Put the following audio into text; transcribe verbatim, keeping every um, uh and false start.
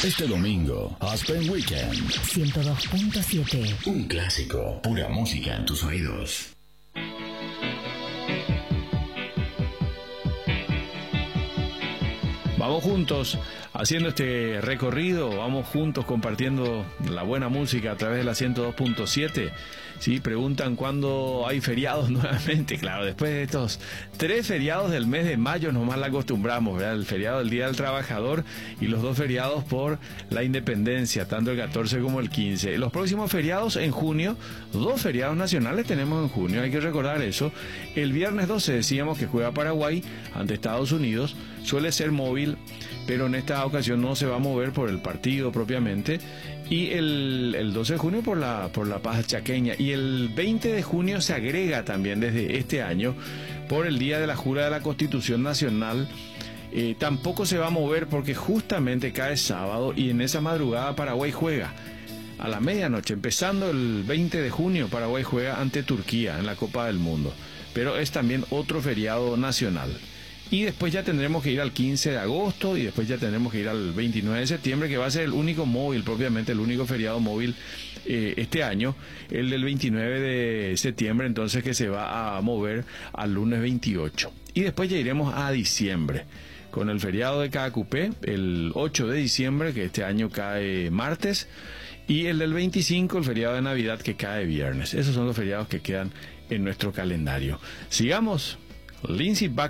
Este domingo, Aspen Weekend. ciento dos punto siete. Un clásico, pura música en tus oídos. Vamos juntos haciendo este recorrido, vamos juntos compartiendo la buena música a través de la ciento dos punto siete. Sí, preguntan cuándo hay feriados nuevamente. Claro, después de estos tres feriados del mes de mayo nomás la acostumbramos, ¿verdad? El feriado del Día del Trabajador y los dos feriados por la independencia, tanto el catorce como el quince. Los próximos feriados en junio, dos feriados nacionales tenemos en junio, hay que recordar eso. El viernes doce decíamos que juega Paraguay ante Estados Unidos, suele ser móvil, pero en esta ocasión no se va a mover por el partido propiamente. Y el, el doce de junio por la, por la paz chaqueña. Y el veinte de junio se agrega también desde este año por el día de la jura de la Constitución Nacional. Eh, tampoco se va a mover porque justamente cae sábado y en esa madrugada Paraguay juega. A la medianoche, empezando el veinte de junio, Paraguay juega ante Turquía en la Copa del Mundo. Pero es también otro feriado nacional. Y después ya tendremos que ir al quince de agosto y después ya tendremos que ir al veintinueve de septiembre, que va a ser el único móvil, propiamente el único feriado móvil eh, este año, el del veintinueve de septiembre, entonces que se va a mover al lunes veintiocho. Y después ya iremos a diciembre, con el feriado de Caacupé, el ocho de diciembre, que este año cae martes, y el del veinticinco, el feriado de Navidad, que cae viernes. Esos son los feriados que quedan en nuestro calendario. Sigamos. Lindsey Buckingham